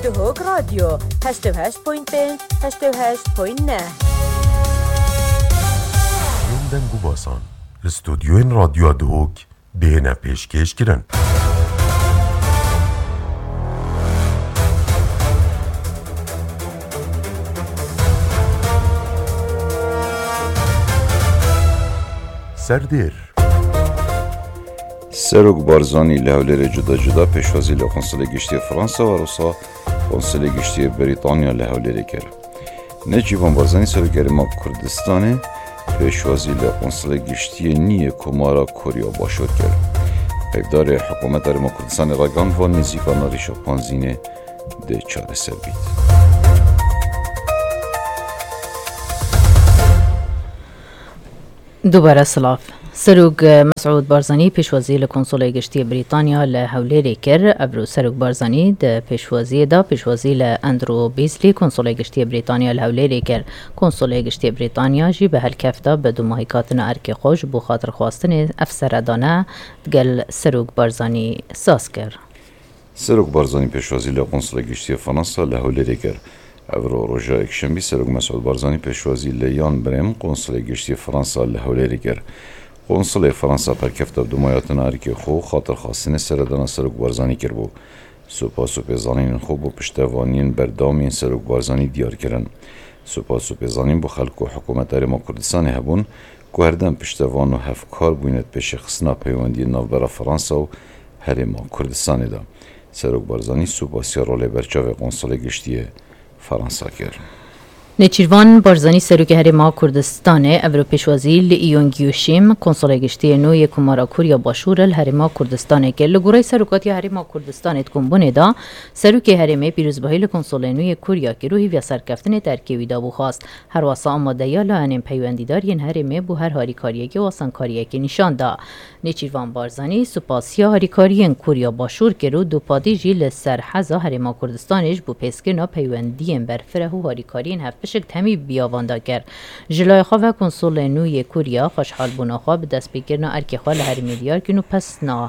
دهوك راديو 88.5 88.9 دنگو باسان استودیوین رادیو دهوک بهنه پیشکش کرن. سردر سروک بارزانی لهولر جدا جدا پیشوازی لقنصل گشتی فرانسا و روسا قنصل گشتی بریتانیا لهولر کرد. نجیبان بارزانی سروکر ما کردستانه پیشوازی لقنصل گشتی نیه کمارا کوریا باشد کرد. پیدار حکومت ما کردستان راگان و نزیکان ریشا پانزینه ده چاره سر بید. دوباره سلاف سروک مسعود بارزانی پیشوازی لکنسول گشتی بریتانیا لهولری کر ابرو سروک بارزانی ده پیشوازی لاندرو بیزلی کنسول گشتی بریتانیا لهولری کر کنسول گشتی بریتانیا جی به هلکفتا به دو ماهیکاتن ارک خوش بو خاطر خواستن افسردانه گل سروک بارزانی ساز کر. سروک بارزانی پیشوازی لکنسول گشتی فرانسا لهولری کر ابرو روژا اکشنبی سروک مسعود بارزانی پیشوازی لیان برم کنسول گشتی فرانسا لهولری کر قنصل فرانسا پرکفت دو مایاتن آریک خو خاطر خواستن سردان سروک بارزانی کرد بو سپاس و پیزانین خوب و پشتوانین بردامین سروک بارزانی دیار کردن. سپاس و پیزانین بو خلق و حکومت ما کردستان هبون که هردن پشتوان و هفکار بویند پیش خصنا پیوندی نوبرا فرانسا و ما کردستان دا. سروک بارزانی سپاسی رول برچاو قنصل گشتی فرانسا کرد. نچیروان بارزانی سروک هرما کردستانه اولو پیشوازی لیونگیوشیم کنسول گشتی نوی کمارا کوریا باشور هرما کردستانه که لگورای سروکاتی هرما کردستانه تکون دا سروک هرمه پیروزباهی لکنسول نوی کوریا که روحی و سرکفتن ترکیوی دا بو خواست هر واسا آماده یا لانم پیوندیدار ین هرمه بو هر هاریکاریه که واسن کاریه که نشان دا. نچیروان بارزانی سپاسیا هاریکارین کوریا باشور که رو دو پادی جیل سرحزا هرما کردستانش بو پیسکرنا پیوندیم برفره و هاریکارین بشک تمی بیاواندا کرد. جلای خواه کنسول نوی کوریا خوشحال بونا خواه به دست بگیرنا ارکی خواه لحرمی دیار کنو پس نا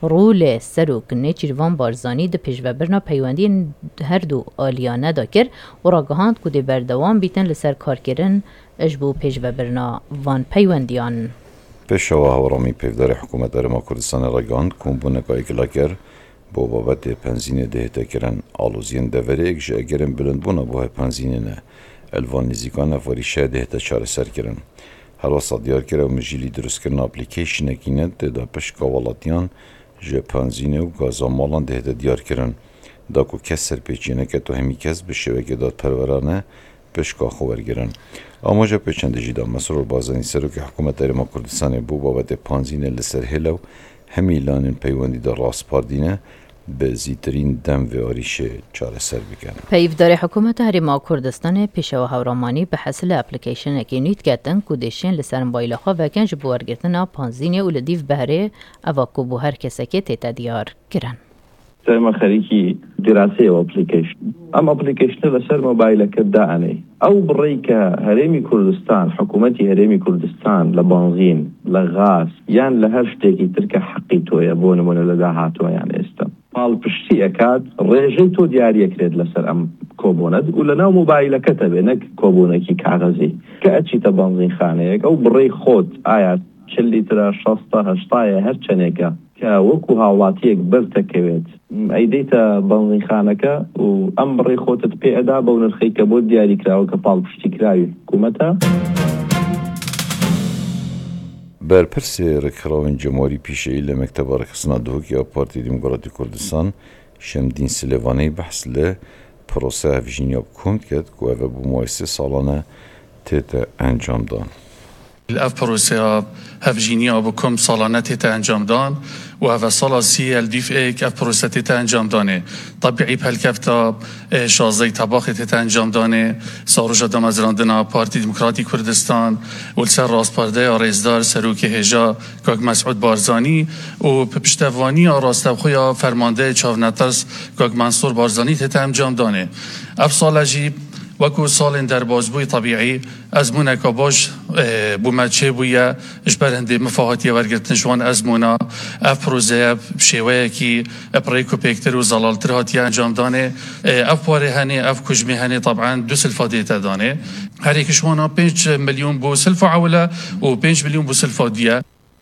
رول سروک نچیروان بارزانی ده پیش و برنا پیوندی هر دو آلیانه دا کرد و راگهاند که ده بردوان بیتن لسر کار کرن اجبو پیش و برنا وان پیوندیان. پیشوا هورامی پیفدار حکومت ما کردستان راگهاند کنبونه که اگلا کرد با بابت پنزینه دهتا کرن آلوزین دوره اگجه اگرن بلند بونا بوه پنزینه نه الوان نزیکان افوری شه دهتا چاره سر کرن. هر واسا دیار کرن و مجیلی درست کرن اپلیکیشن اکینه دا پشکا والاتیان جه پنزینه و گازا مالان دهتا دیار کرن دا کو کس سر پیچینه که تو همی کس بشه که داد پرورانه پشکا خوور گرن. اما جا پیچنده جیدا مسرور بازانی سرو که حکومت ما کردستان بو بابت پنزینه لسر هلو همیلانین پیوندی در راست پاردینه به زیترین دم و آریشه چاره سر بکنه. پیفدار حکومت هرما کردستان پیشوا هورامانی به حاصل اپلیکیشن اکینیت کردن کودشین لسر موبایل خوا و کنج بوارگرتنا پانزینه و لدیف بهره اواکو بو هر کسی که تیتا دیار کرن. سرما خريكي دراسية وابليكيشن ابليكيشن لسر موبايلك دعني او بريك هريمي كردستان حكومتي هريمي كردستان لبنزين لغاز يعني لهرشتكي ترك حقيتو يبون من لداهاتو يعني استم مال بشتي اكاد ريجيتو دياري كريد لسر ام كوبوند ولنا موبايل كتب انك كوبونكي كاغزي كاتشي تبنزين خانيك او بري خود ايات شلي ترى شسطه هشطايه هرچنيكا كوكو هاواتيك برتكويت اي ديتا بنزين خانكا و امري خوتت بي ادا بون الخيكه بود دياري كراو كبال بشتي كراوي حكومتها برپرسی رکراوین جمهوری پیشه‌ای لمکتب رخصنا دهوکی پارتی دموکراتی کردستان شمدین سلیوانی بحث ل پروسه هفجینیاب کند کرد که او بو مؤسسه سالانه تیت انجام دان. اف پروسه هفجینیا بکم سالانه تیتا انجام دان و هف سالاسی الدیف ایک اف پروسه تیتا انجام دانه طبیعی پلکفتا شازده طباخ تیتا انجام دانه ساروجا دمازراندنا پارتی دموکراتی کردستان و لسر راست پارده آریزدار سروک هجا کاک مسعود بارزانی و پشتوانی راستوخویا فرمانده چاونتاس کاک منصور بارزانی تیتا انجام دانه اف سالاجی وكو سال در بازبوی طبيعي ازمونه كباش بوماتشي بويا اجبر هندي مفاهاتي ورگرتن جوان ازمونه اف پروژه بشويه كي بريكو بيكتر وزلالتر هاتي انجام دانه اف واري هني اف كجمي هني طبعا دو سلفاديتا دانه هر یک شوانا 5 مليون بو سلفا عوله و 5 مليون بو سلفا ديه.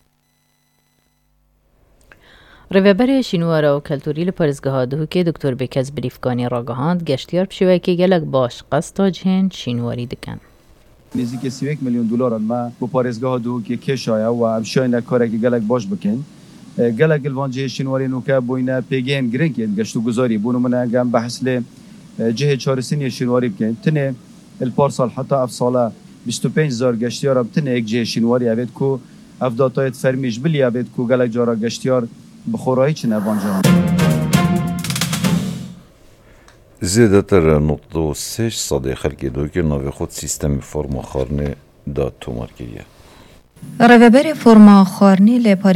ریوبر شینوارا و کلتوری لپرزگاه دهو که دکتر بکز بریفکانی را گهاند گشتیار بشوه که گلک باش قصد جهن شینواری دکن. نزدیک 31 میلیون دلار ما با پرزگاه دهو که کشایا و امشای کاری که گلک باش بکن. گلک الوانجه شینواری نوکه بوینه پیگین گرینگ گشتو گذاری بونو من گم بحث ل جه چارسینی شینواری بکن. تنه الپارسال حتی افساله 25000 گشتیار تنه یک جه شینواری اوید کو افداتایت فرمیش بلی اوید کو گلک جارا گشتیار بخورایی چه نوانجان زیادتر نقطه 6 صدای خلقی دو که نوی خود سیستم فرما خارنه دا تومار کریه. روبر فرما خارنی